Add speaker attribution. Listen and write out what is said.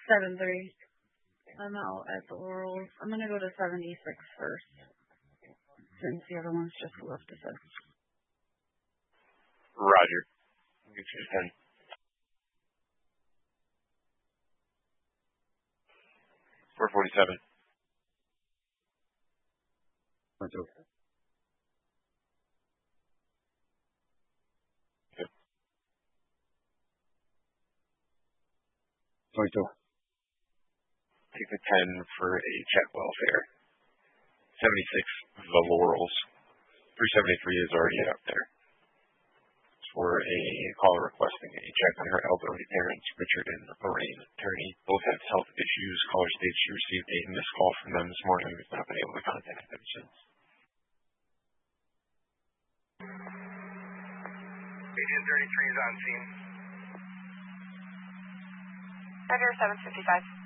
Speaker 1: 7-3. I'm out at the Laurels. I'm going to go to 76 first, since the other one's just left assist.
Speaker 2: Roger. Get you 10. 447.
Speaker 3: 22.
Speaker 2: Yep.
Speaker 3: 22.
Speaker 2: Take the 10 for a check welfare. 76, the Laurels. 373 is already up there. For a caller requesting a check on her elderly parents, Richard and Lorraine, attorney. Both have health issues. Caller states she received a missed call from them this morning and has not been able to contact them since.
Speaker 4: Agent 33 is on scene.
Speaker 5: Roger, 755.